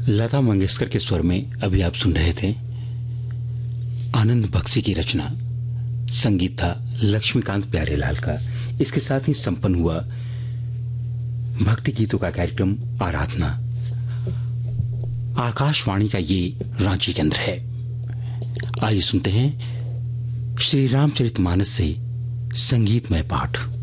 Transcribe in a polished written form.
लता मंगेशकर के स्वर में अभी आप सुन रहे थे आनंद बख्शी की रचना। संगीत था लक्ष्मीकांत प्यारेलाल का। इसके साथ ही संपन्न हुआ भक्ति गीतों का कार्यक्रम आराधना। आकाशवाणी का ये रांची केंद्र है। आइए सुनते हैं श्री रामचरितमानस से संगीतमय पाठ।